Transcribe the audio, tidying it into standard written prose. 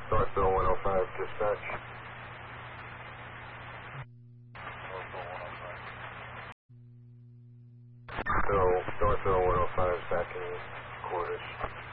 Northville 105, dispatch. So, Northville 105 back in quarters.